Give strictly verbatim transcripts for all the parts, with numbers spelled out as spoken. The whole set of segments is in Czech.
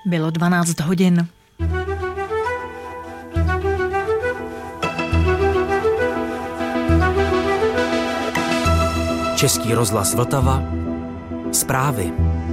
Bylo dvanáct hodin. Český rozhlas Vltava. Zprávy.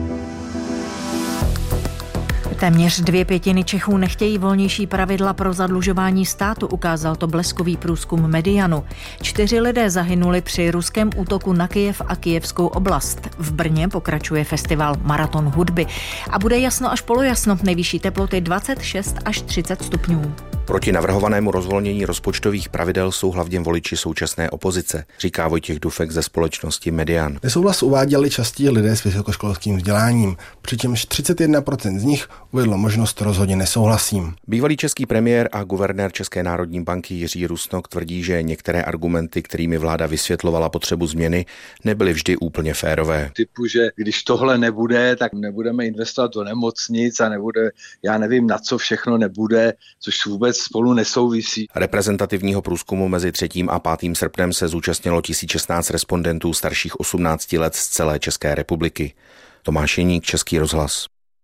Téměř dvě pětiny Čechů nechtějí volnější pravidla pro zadlužování státu, ukázal to bleskový průzkum Medianu. Čtyři lidé zahynuli při ruském útoku na Kyjev a kyjevskou oblast. V Brně pokračuje festival Maraton hudby a bude jasno až polojasno, nejvyšší teploty dvacet šest až třicet stupňů. Proti navrhovanému rozvolnění rozpočtových pravidel jsou hlavně voliči současné opozice, říká Vojtěch Dufek ze společnosti Median. Nesouhlas uváděli častí lidé s vysokoškolským vzděláním, přičemž třicet jedna procent z nich uvedlo možnost rozhodně nesouhlasím. Bývalý český premiér a guvernér České národní banky Jiří Rusnok tvrdí, že některé argumenty, kterými vláda vysvětlovala potřebu změny, nebyly vždy úplně férové. Typu, že když tohle nebude, tak nebudeme investovat do nemocnic a nebude, já nevím, na co všechno nebude, což vůbec spolu nesouvisí. Reprezentativního průzkumu mezi třetím a pátým srpnem se zúčastnilo tisíc šestnáct respondentů starších osmnácti let z celé České republiky. Tomáš Jeník, Český rozhlas.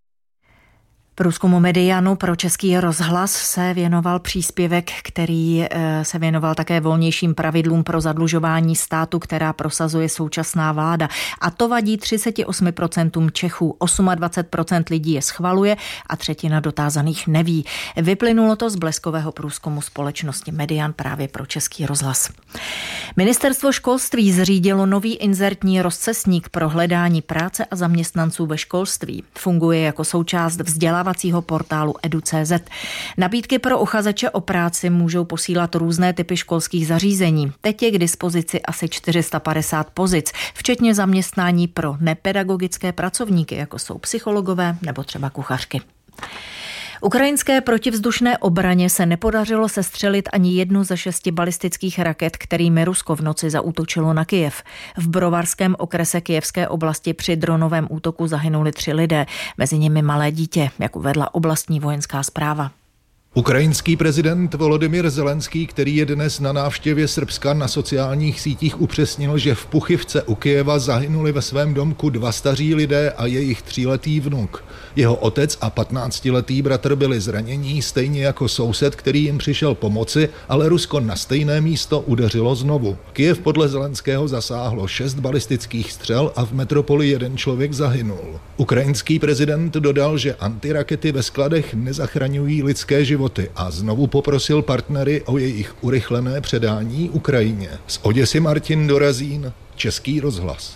Průzkumu Medianu pro Český rozhlas se věnoval příspěvek, který se věnoval také volnějším pravidlům pro zadlužování státu, která prosazuje současná vláda. A to vadí třicet osm procent Čechů, dvacet osm procent lidí je schvaluje a třetina dotázaných neví. Vyplynulo to z bleskového průzkumu společnosti Median právě pro Český rozhlas. Ministerstvo školství zřídilo nový inzertní rozcestník pro hledání práce a zaměstnanců ve školství. Funguje jako součást vzdělávání portálu edu tečka cé zet. Nabídky pro uchazeče o práci můžou posílat různé typy školských zařízení. Teď je k dispozici asi čtyři sta padesát pozic, včetně zaměstnání pro nepedagogické pracovníky, jako jsou psychologové nebo třeba kuchařky. Ukrajinské protivzdušné obraně se nepodařilo sestřelit ani jednu ze šesti balistických raket, kterými Rusko v noci zaútočilo na Kyjev. V Brovarském okrese Kyjevské oblasti při dronovém útoku zahynuli tři lidé, mezi nimi malé dítě, jak uvedla oblastní vojenská správa. Ukrajinský prezident Volodymyr Zelenský, který je dnes na návštěvě Srbska, na sociálních sítích upřesnil, že v Puchivce u Kyjeva zahynuli ve svém domku dva staří lidé a jejich tříletý vnuk. Jeho otec a patnáctiletý bratr byli zranění, stejně jako soused, který jim přišel pomoci, ale Rusko na stejné místo udeřilo znovu. Kyjev podle Zelenského zasáhlo šest balistických střel a v metropoli jeden člověk zahynul. Ukrajinský prezident dodal, že antirakety ve skladech nezachraňují lidské životy a znovu poprosil partnery o jejich urychlené předání Ukrajině. Z Oděsy Martin Dorazín, Český rozhlas.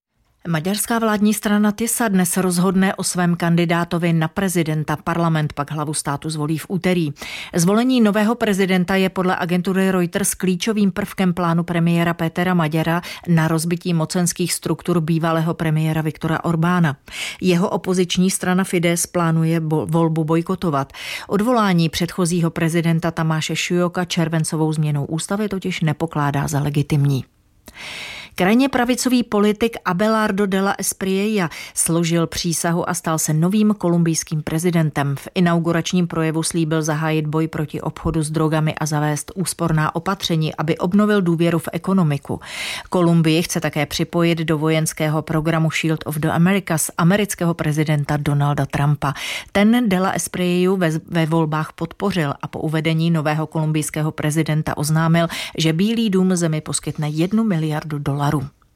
Maďarská vládní strana Tisa dnes rozhodne o svém kandidátovi na prezidenta. Parlament pak hlavu státu zvolí v úterý. Zvolení nového prezidenta je podle agentury Reuters klíčovým prvkem plánu premiéra Pétera Maďara na rozbití mocenských struktur bývalého premiéra Viktora Orbána. Jeho opoziční strana Fidesz plánuje bo- volbu bojkotovat. Odvolání předchozího prezidenta Tamáše Šujoka červencovou změnou ústavy totiž nepokládá za legitimní. Krajně pravicový politik Abelardo de la Espriella složil přísahu a stal se novým kolumbijským prezidentem. V inauguračním projevu slíbil zahájit boj proti obchodu s drogami a zavést úsporná opatření, aby obnovil důvěru v ekonomiku. Kolumbii chce také připojit do vojenského programu Shield of the Americas amerického prezidenta Donalda Trumpa. Ten de la Espriellu ve, ve volbách podpořil a po uvedení nového kolumbijského prezidenta oznámil, že Bílý dům zemi poskytne jednu miliardu dolarů.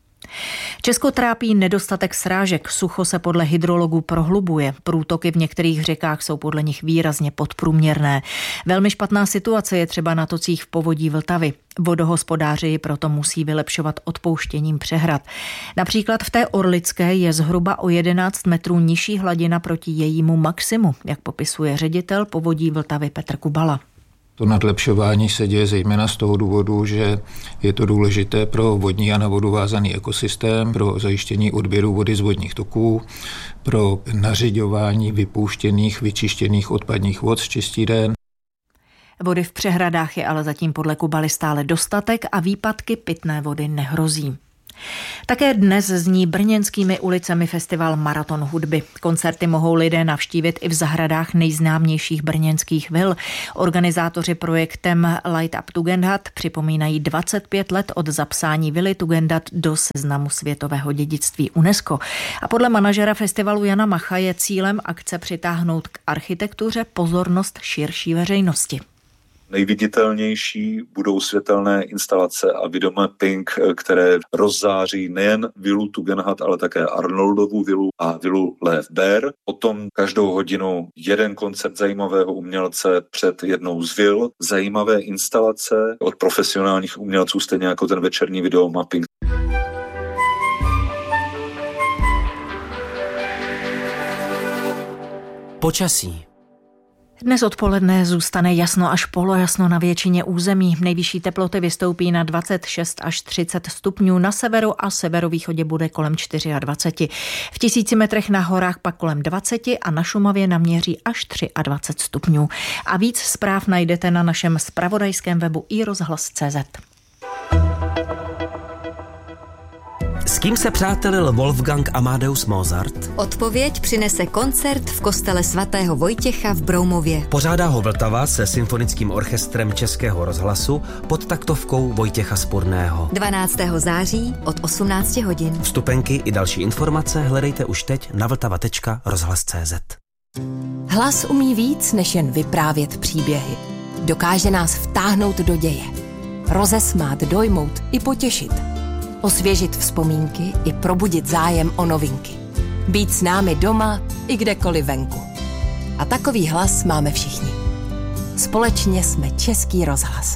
Česko trápí nedostatek srážek, sucho se podle hydrologů prohlubuje, průtoky v některých řekách jsou podle nich výrazně podprůměrné. Velmi špatná situace je třeba na tocích v povodí Vltavy. Vodohospodáři ji proto musí vylepšovat odpouštěním přehrad. Například v té Orlické je zhruba o jedenáct metrů nižší hladina proti jejímu maximu, jak popisuje ředitel povodí Vltavy Petr Kubala. To nadlepšování se děje zejména z toho důvodu, že je to důležité pro vodní a na vodu vázaný ekosystém, pro zajištění odběru vody z vodních toků, pro nařiďování vypouštěných, vyčištěných odpadních vod z čistíren. Vody v přehradách je ale zatím podle Kubaly stále dostatek a výpadky pitné vody nehrozí. Také dnes zní brněnskými ulicemi festival Maraton hudby. Koncerty mohou lidé navštívit i v zahradách nejznámějších brněnských vil. Organizátoři projektem Light Up Tugendhat připomínají dvacet pět let od zapsání vily Tugendhat do seznamu světového dědictví UNESCO. A podle manažera festivalu Jana Macha je cílem akce přitáhnout k architektuře pozornost širší veřejnosti. Nejviditelnější budou světelné instalace a videomapping, které rozzáří nejen vilu Tugendhat, ale také Arnoldovu vilu a vilu Lev Ber. Potom každou hodinu jeden koncert zajímavého umělce před jednou z vil, zajímavé instalace od profesionálních umělců, stejně jako ten večerní videomapping. Počasí. Dnes odpoledne zůstane jasno až polojasno na většině území. Nejvyšší teploty vystoupí na dvacet šest až třicet stupňů, na severu a severovýchodě bude kolem dvacet čtyři. V tisíci metrech na horách pak kolem dvacet a na Šumavě naměří až dvacet tři stupňů. A víc zpráv najdete na našem zpravodajském webu i rozhlas tečka cé zet. S kým se přátelil Wolfgang Amadeus Mozart? Odpověď přinese koncert v kostele svatého Vojtěcha v Broumově. Pořádá ho Vltava se symfonickým orchestrem Českého rozhlasu pod taktovkou Vojtěcha Spurného. dvanáctého září od osmnácti hodin. Vstupenky i další informace hledejte už teď na vltava tečka rozhlas tečka cé zet. Hlas umí víc, než jen vyprávět příběhy. Dokáže nás vtáhnout do děje. Rozesmát, dojmout i potěšit. Osvěžit vzpomínky i probudit zájem o novinky. Být s námi doma i kdekoliv venku. A takový hlas máme všichni. Společně jsme Český rozhlas.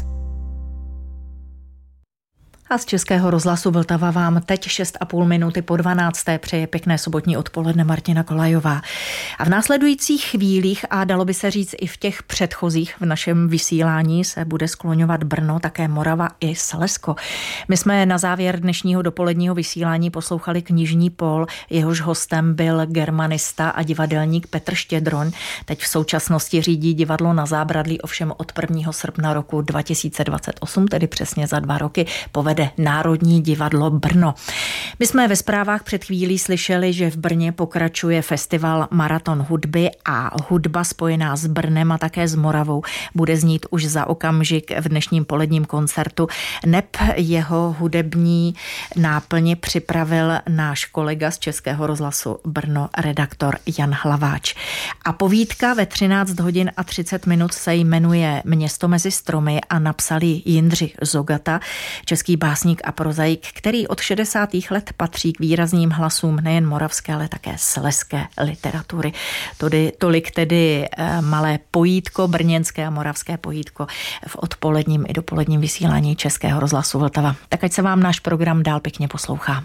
A z Českého rozhlasu Vltava vám teď šest a půl minuty po dvanácté přeje pěkné sobotní odpoledne Martina Kolajová. A v následujících chvílích, a dalo by se říct i v těch předchozích v našem vysílání, se bude skloňovat Brno, také Morava i Slezsko. My jsme na závěr dnešního dopoledního vysílání poslouchali knižní pól, jehož hostem byl germanista a divadelník Petr Štědroň. Teď v současnosti řídí divadlo Na Zábradlí, ovšem od prvního srpna roku dva tisíce dvacet osm, tedy přesně za dva roky, povede Národní divadlo Brno. My jsme ve zprávách před chvílí slyšeli, že v Brně pokračuje festival Maraton hudby a hudba spojená s Brnem a také s Moravou bude znít už za okamžik v dnešním poledním koncertu. Neb jeho hudební náplně připravil náš kolega z Českého rozhlasu Brno, redaktor Jan Hlaváč. A povídka ve třináct hodin a třicet minut se jmenuje Město mezi stromy a napsali Jindřich Zogata, český básník a prozaik, který od šedesátých let patří k výrazným hlasům nejen moravské, ale také slezské literatury. Tody, tolik tedy malé pojítko, brněnské a moravské pojítko v odpoledním i dopoledním vysílání Českého rozhlasu Vltava. Tak ať se vám náš program dál pěkně poslouchá.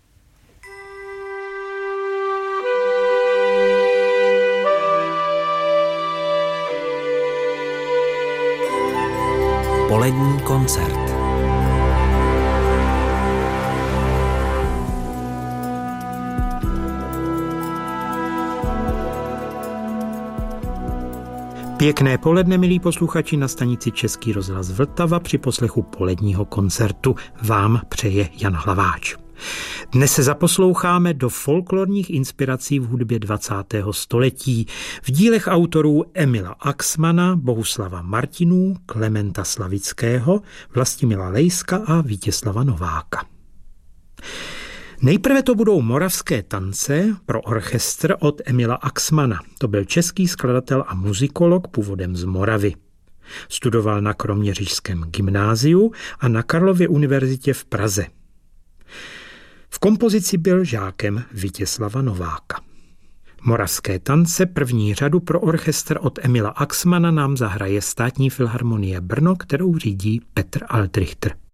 Polední koncert. Pěkné poledne, milí posluchači, na stanici Český rozhlas Vltava při poslechu poledního koncertu vám přeje Jan Hlaváč. Dnes se zaposloucháme do folklorních inspirací v hudbě dvacátého století v dílech autorů Emila Axmana, Bohuslava Martinů, Klementa Slavického, Vlastimila Lejska a Vítězslava Nováka. Nejprve to budou moravské tance pro orchestr od Emila Axmana. To byl český skladatel a muzikolog původem z Moravy. Studoval na Kroměřížském gymnáziu a na Karlově univerzitě v Praze. V kompozici byl žákem Vítězslava Nováka. Moravské tance první řadu pro orchestr od Emila Axmana nám zahraje Státní filharmonie Brno, kterou řídí Petr Altrichter.